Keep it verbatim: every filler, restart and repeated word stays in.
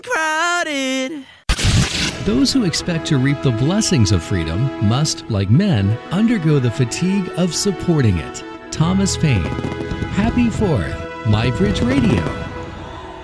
crowded. Those who expect to reap the blessings of freedom must, like men, undergo the fatigue of supporting it. Thomas Paine. Happy Fourth, MyBridge Radio.